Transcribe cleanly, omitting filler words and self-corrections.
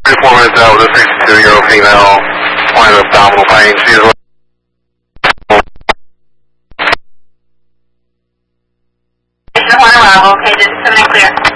4 minutes out with a 62-year-old female, line of abdominal pain. She is arrival, okay, this is 7 clear.